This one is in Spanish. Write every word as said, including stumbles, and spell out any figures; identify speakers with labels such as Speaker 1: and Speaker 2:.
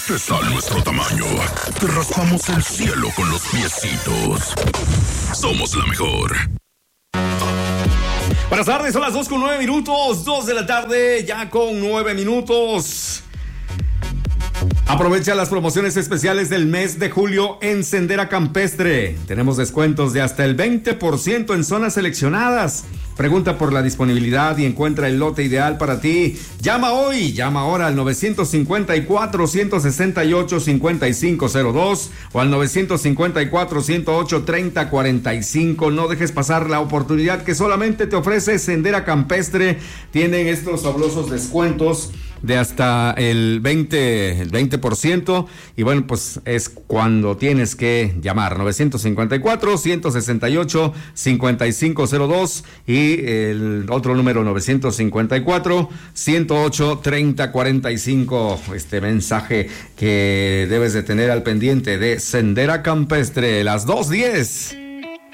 Speaker 1: reduces a nuestro tamaño. Te raspamos el cielo con los piecitos. Somos la mejor.
Speaker 2: Buenas tardes, son las dos con nueve minutos. Dos de la tarde, ya con nueve minutos. Aprovecha las promociones especiales del mes de julio en Sendera Campestre. Tenemos descuentos de hasta el veinte por ciento en zonas seleccionadas. Pregunta por la disponibilidad y encuentra el lote ideal para ti. Llama hoy, llama ahora al nueve cinco cuatro, uno seis ocho, cinco cinco cero dos o al nueve cinco cuatro, uno cero ocho, tres cero cuatro cinco. No dejes pasar la oportunidad que solamente te ofrece Sendera Campestre. Tienen estos fabulosos descuentos de hasta el veinte, el veinte por ciento, y bueno, pues es cuando tienes que llamar nueve cinco cuatro, uno seis ocho, cinco cinco cero dos y el otro número nueve cinco cuatro, uno cero ocho, tres cero cuatro cinco. Este mensaje que debes de tener al pendiente de Sendera Campestre, las dos diez.